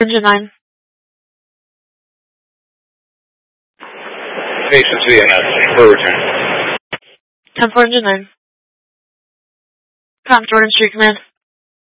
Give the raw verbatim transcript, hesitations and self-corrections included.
Engine nine. Patience V M S, for return. ten four Engine nine. Tom Jordan Street Command.